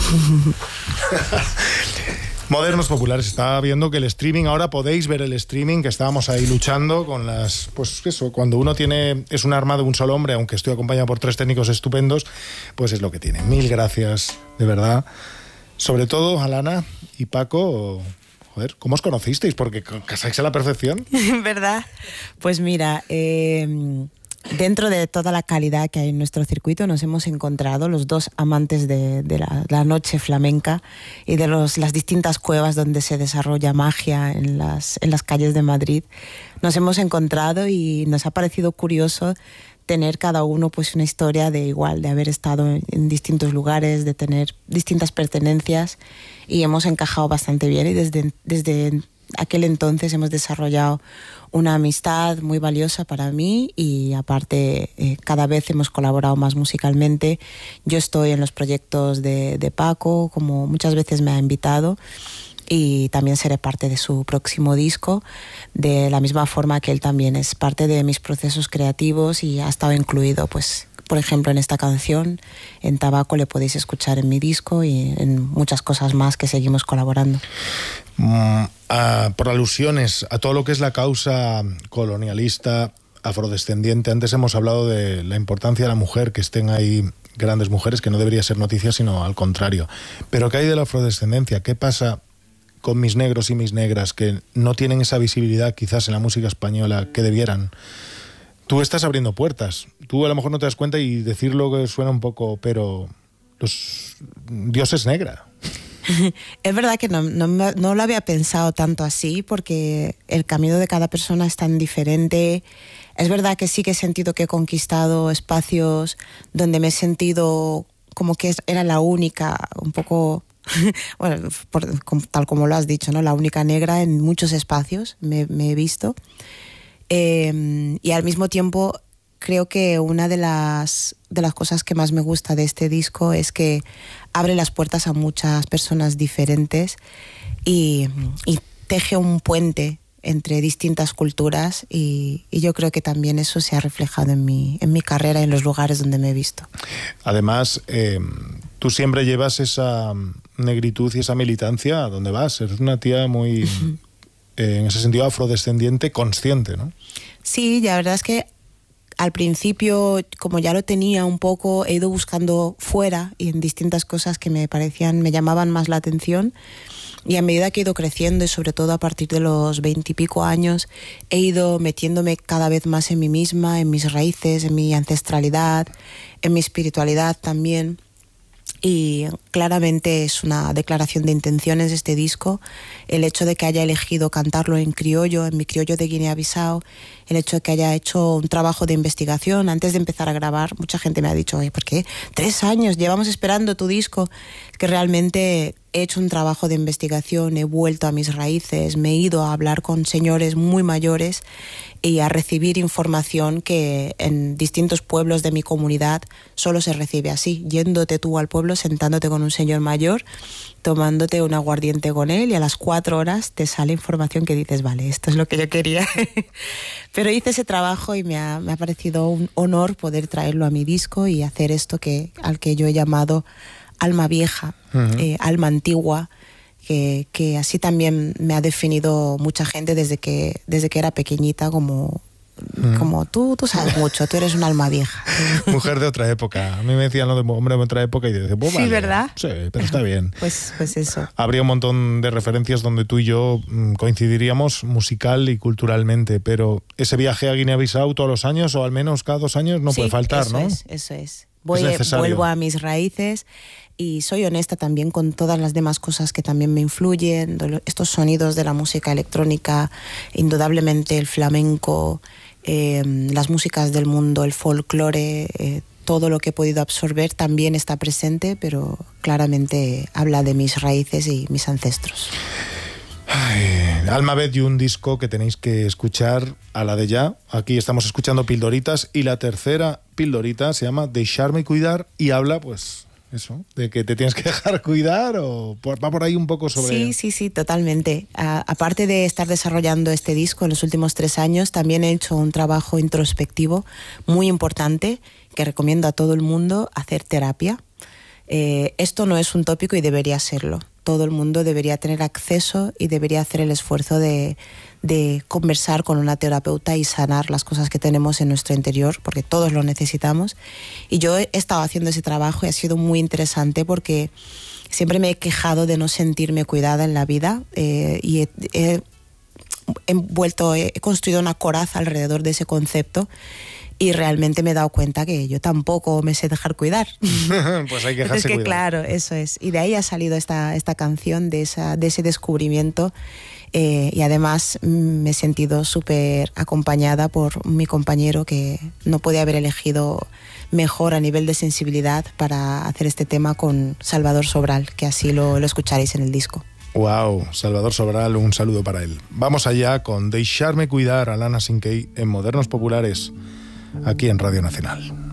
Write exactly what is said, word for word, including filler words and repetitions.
Modernos populares, estaba viendo que el streaming, ahora podéis ver el streaming, que estábamos ahí luchando con las... Pues eso, cuando uno tiene es un arma de un solo hombre, aunque estoy acompañado por tres técnicos estupendos, pues es lo que tiene. Mil gracias, de verdad. Sobre todo, Alana y Paco, joder, ¿cómo os conocisteis? Porque casáis a la perfección. ¿Verdad? Pues mira, eh... dentro de toda la calidad que hay en nuestro circuito nos hemos encontrado los dos amantes de, de la, la noche flamenca y de los, las distintas cuevas donde se desarrolla magia en las, en las calles de Madrid. Nos hemos encontrado y nos ha parecido curioso tener cada uno pues una historia de igual, de haber estado en, en distintos lugares, de tener distintas pertenencias, y hemos encajado bastante bien, y desde, desde aquel entonces hemos desarrollado una amistad muy valiosa para mí, y aparte eh, cada vez hemos colaborado más musicalmente. Yo estoy en los proyectos de, de Paco, como muchas veces me ha invitado, y también seré parte de su próximo disco, de la misma forma que él también es parte de mis procesos creativos y ha estado incluido, pues, por ejemplo, en esta canción. En Tabaco le podéis escuchar en mi disco y en muchas cosas más que seguimos colaborando. Mm, uh, por alusiones a todo lo que es la causa colonialista, afrodescendiente, antes hemos hablado de la importancia de la mujer, que estén ahí grandes mujeres, que no debería ser noticia, sino al contrario. Pero ¿qué hay de la afrodescendencia? ¿Qué pasa con mis negros y mis negras que no tienen esa visibilidad quizás en la música española que debieran? Tú estás abriendo puertas. Tú a lo mejor no te das cuenta y decirlo que suena un poco, pero los... Dios es negra. Es verdad que no, no, no lo había pensado tanto así, porque el camino de cada persona es tan diferente. Es verdad que sí que he sentido que he conquistado espacios donde me he sentido como que era la única, un poco... bueno, por, tal como lo has dicho, ¿no? La única negra en muchos espacios me, me he visto. Eh, y al mismo tiempo creo que una de las, de las cosas que más me gusta de este disco es que abre las puertas a muchas personas diferentes y, y teje un puente entre distintas culturas, y, y yo creo que también eso se ha reflejado en mi, en mi carrera y en los lugares donde me he visto. Además, eh, tú siempre llevas esa negritud y esa militancia a donde vas. Eres una tía muy... Uh-huh. En ese sentido afrodescendiente consciente, ¿no? Sí, la verdad es que al principio, como ya lo tenía un poco, he ido buscando fuera y en distintas cosas que me parecían, me llamaban más la atención, y a medida que he ido creciendo, y sobre todo a partir de los veintipico años, he ido metiéndome cada vez más en mí misma, en mis raíces, en mi ancestralidad, en mi espiritualidad también. Y claramente es una declaración de intenciones este disco, el hecho de que haya elegido cantarlo en criollo, en mi criollo de Guinea-Bissau, el hecho de que haya hecho un trabajo de investigación antes de empezar a grabar. Mucha gente me ha dicho, oye, ¿por qué? Tres años llevamos esperando tu disco. Que realmente he hecho un trabajo de investigación, he vuelto a mis raíces, me he ido a hablar con señores muy mayores y a recibir información que en distintos pueblos de mi comunidad solo se recibe así, yéndote tú al pueblo, sentándote con un señor mayor, tomándote un aguardiente con él, y a las cuatro horas te sale información que dices, vale, esto es lo que yo quería. Pero hice ese trabajo y me ha, me ha parecido un honor poder traerlo a mi disco y hacer esto que, al que yo he llamado alma vieja, uh-huh. eh, alma antigua, que, que así también me ha definido mucha gente desde que, desde que era pequeñita, como, uh-huh. como tú, tú sabes mucho, tú eres un alma vieja. Mujer de otra época. A mí me decían lo de hombre de otra época y yo decía, pues vale. Sí, ¿verdad? Sí, pero está bien. Pues, pues eso. Habría un montón de referencias donde tú y yo mmm, coincidiríamos musical y culturalmente, pero ese viaje a Guinea-Bissau todos los años, o al menos cada dos años, no sí, puede faltar, eso ¿no? Es, eso es. Voy, es vuelvo a mis raíces y soy honesta también con todas las demás cosas que también me influyen, estos sonidos de la música electrónica, indudablemente el flamenco, eh, las músicas del mundo, el folclore, eh, todo lo que he podido absorber también está presente, pero claramente habla de mis raíces y mis ancestros. Ay, Almabet, y un disco que tenéis que escuchar a la de ya. Aquí estamos escuchando pildoritas, y la tercera pildorita se llama Deixar-me cuidar, y habla, pues, eso, de que te tienes que dejar cuidar, o por, va por ahí un poco sobre... Sí, sí, sí, totalmente. A, aparte de estar desarrollando este disco en los últimos tres años, también he hecho un trabajo introspectivo muy importante que recomiendo a todo el mundo: hacer terapia. Eh, esto no es un tópico y debería serlo. Todo el mundo debería tener acceso y debería hacer el esfuerzo de, de conversar con una terapeuta y sanar las cosas que tenemos en nuestro interior, porque todos lo necesitamos. Y yo he estado haciendo ese trabajo y ha sido muy interesante porque siempre me he quejado de no sentirme cuidada en la vida eh, y he, he, he, vuelto, he construido una coraza alrededor de ese concepto. Y realmente me he dado cuenta que yo tampoco me sé dejar cuidar. Pues hay que dejarse es que cuidar. Claro, eso es. Y de ahí ha salido esta, esta canción, de, esa, de ese descubrimiento. Eh, y además me he sentido súper acompañada por mi compañero, que no podía haber elegido mejor a nivel de sensibilidad para hacer este tema, con Salvador Sobral, que así lo, lo escucharéis en el disco. Wow, Salvador Sobral, un saludo para él. Vamos allá con Deixar-me cuidar, Alana Sinkey, en Modernos Populares, aquí en Radio Nacional.